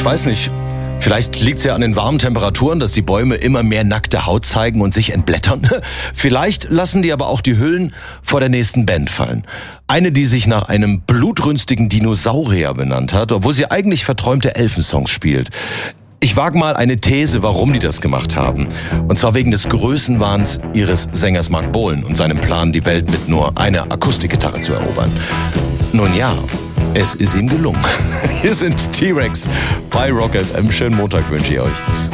Ich weiß nicht. Vielleicht liegt es ja an den warmen Temperaturen, dass die Bäume immer mehr nackte Haut zeigen und sich entblättern. Vielleicht lassen die aber auch die Hüllen vor der nächsten Band fallen. Eine, die sich nach einem blutrünstigen Dinosaurier benannt hat, obwohl sie eigentlich verträumte Elfensongs spielt. Ich wage mal eine These, warum die das gemacht haben. Und zwar wegen des Größenwahns ihres Sängers Mark Bolan und seinem Plan, die Welt mit nur einer Akustikgitarre zu erobern. Nun ja, es ist ihm gelungen. Hier sind T-Rex bei Rock FM. Schönen Montag wünsche ich euch.